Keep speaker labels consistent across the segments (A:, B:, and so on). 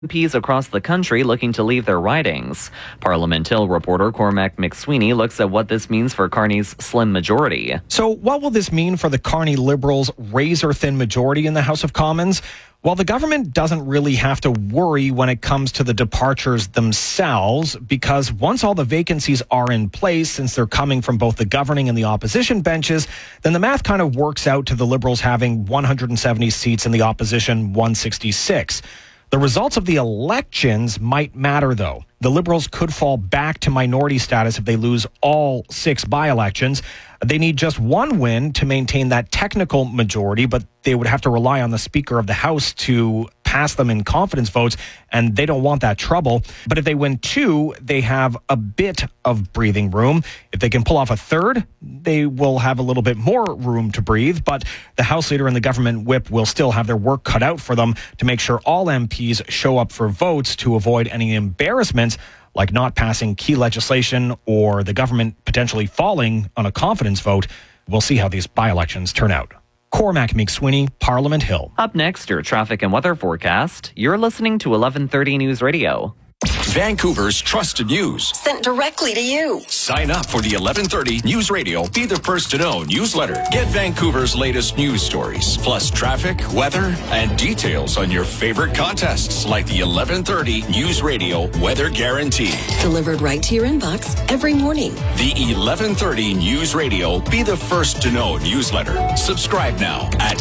A: MPs across the country looking to leave their ridings. Parliament Hill reporter Cormac McSweeney looks at what this means for Carney's slim majority.
B: So what will this mean for the Carney Liberals' razor-thin majority in the House of Commons? Well, the government doesn't really have to worry when it comes to the departures themselves, because once all the vacancies are in place, since they're coming from both the governing and the opposition benches, then the math kind of works out to the Liberals having 170 seats and the opposition 166. The results of the elections might matter, though. The Liberals could fall back to minority status if they lose all 6 by-elections. They need just one win to maintain that technical majority, but they would have to rely on the Speaker of the House to pass them in confidence votes, and they don't want that trouble. But if they win 2, they have a bit of breathing room. If they can pull off a 3rd, they will have a little bit more room to breathe, but the House Leader and the government whip will still have their work cut out for them to make sure all MPs show up for votes to avoid any embarrassments like not passing key legislation or the government potentially falling on a confidence vote. We'll see how these by-elections turn out. Cormac McSweeney, Parliament Hill.
A: Up next, your traffic and weather forecast. You're listening to 1130 News Radio.
C: Vancouver's trusted news.
D: Sent directly to you.
C: Sign up for the 1130 News Radio Be the First to Know newsletter. Get Vancouver's latest news stories, plus traffic, weather, and details on your favorite contests like the 1130 News Radio Weather Guarantee.
D: Delivered right to your inbox every morning.
C: The 1130 News Radio Be the First to Know newsletter. Subscribe now at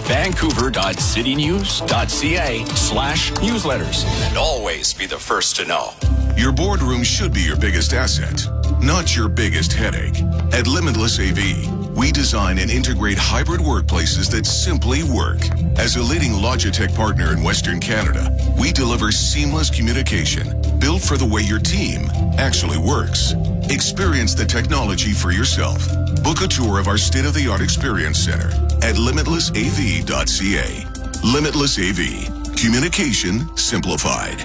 C: vancouver.citynews.ca/newsletters. And always be the first to know.
E: Your boardroom should be your biggest asset, not your biggest headache. At Limitless AV, we design and integrate hybrid workplaces that simply work. As a leading Logitech partner in Western Canada, we deliver seamless communication built for the way your team actually works. Experience the technology for yourself. Book a tour of our state-of-the-art experience center at limitlessav.ca. Limitless AV. Communication simplified.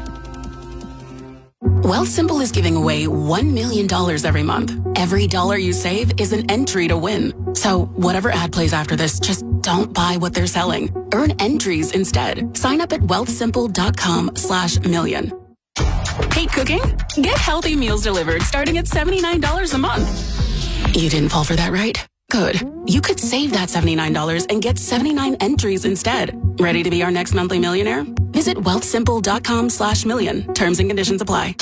F: Wealthsimple is giving away $1 million every month. Every dollar you save is an entry to win. So whatever ad plays after this, just don't buy what they're selling. Earn entries instead. Sign up at wealthsimple.com/million. Hate cooking? Get healthy meals delivered starting at $79 a month. You didn't fall for that, right? Good. You could save that $79 and get 79 entries instead. Ready to be our next monthly millionaire? Visit wealthsimple.com/million. Terms and conditions apply.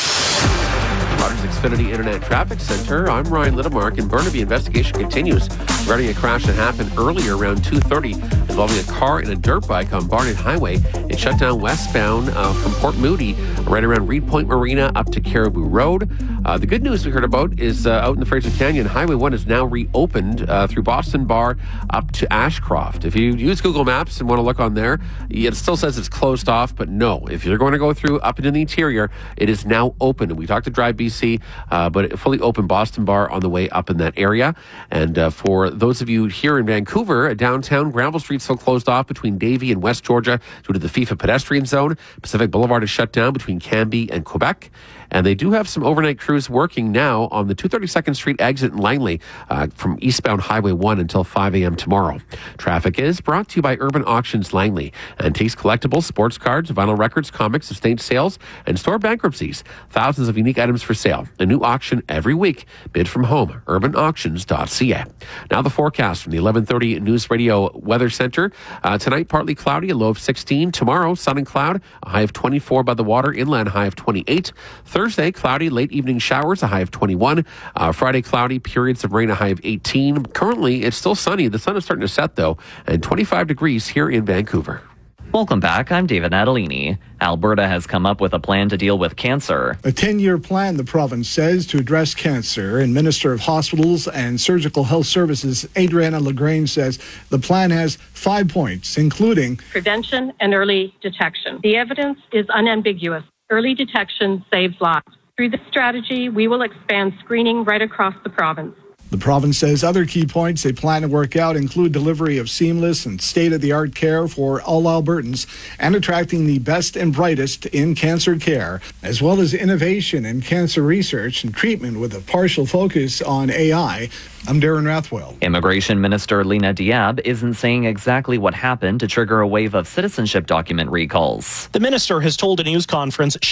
G: Rogers Xfinity Internet Traffic Center. I'm Ryan Littlemark. In Burnaby, investigation continues regarding a crash that happened earlier around 2:30 involving a car and a dirt bike on Barnet Highway. It shut down westbound from Port Moody right around Reed Point Marina up to Caribou Road. The good news we heard about is out in the Fraser Canyon, Highway 1 is now reopened through Boston Bar up to Ashcroft. If you use Google Maps and want to look on there, it still says it's closed off, but no. If you're going to go through up into the interior, it is now open. We talked to Drive BC, but a fully open Boston Bar on the way up in that area. And for those of you here in Vancouver, downtown, Granville Street still closed off between Davie and West Georgia due to the FIFA pedestrian zone. Pacific Boulevard is shut down between Cambie and Quebec. And they do have some overnight crews working now on the 232nd Street exit in Langley from eastbound Highway 1 until 5 a.m. tomorrow. Traffic is brought to you by Urban Auctions Langley. Antiques, collectibles, sports cards, vinyl records, comics, estate sales, and store bankruptcies. Thousands of unique items for sale. A new auction every week. Bid from home. urbanauctions.ca. Now the forecast from the 1130 News Radio Weather Center. Tonight, partly cloudy, a low of 16. Tomorrow, sun and cloud, a high of 24 by the water, inland high of 28. Thursday, cloudy, late evening showers, a high of 21. Friday, cloudy, periods of rain, a high of 18. Currently, it's still sunny. The sun is starting to set, though, and 25 degrees here in Vancouver.
A: Welcome back. I'm David Natalini. Alberta has come up with a plan to deal with cancer.
H: A 10-year plan, the province says, to address cancer. And Minister of Hospitals and Surgical Health Services, Adriana LaGrange, says the plan has 5 points, including
I: prevention and early detection. The evidence is unambiguous. Early detection saves lives. Through this strategy, we will expand screening right across the province.
H: the province says other key points they plan to work out include delivery of seamless and state-of-the-art care for all Albertans and attracting the best and brightest in cancer care, as well as innovation in cancer research and treatment with a partial focus on AI. I'm Darren Rathwell.
A: Immigration Minister Lena Diab isn't saying exactly what happened to trigger a wave of citizenship document recalls.
J: The minister has told a news conference